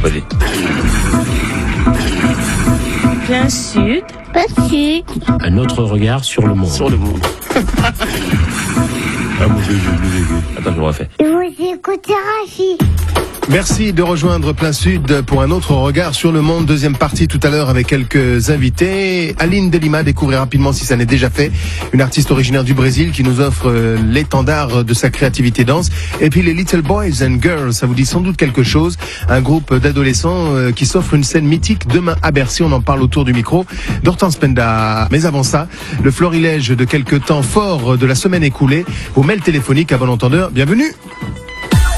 Vas-y. Plein sud. Plein sud. Un autre regard sur le monde. Sur le monde. Ah, mon Dieu, attends, je le refais. Vous écoutez Rachi. Merci de rejoindre Plein Sud pour un autre regard sur le monde. Deuxième partie tout à l'heure avec quelques invités. Aline de Lima, découvrez rapidement si ça n'est déjà fait. Une artiste originaire du Brésil qui nous offre l'étendard de sa créativité danse. Et puis les Little Boys and Girls, ça vous dit sans doute quelque chose. Un groupe d'adolescents qui s'offre une scène mythique demain à Bercy. On en parle autour du micro d'Hortense Penda. Mais avant ça, le florilège de quelques temps forts de la semaine écoulée. Vos mails téléphoniques à bon entendeur. Bienvenue.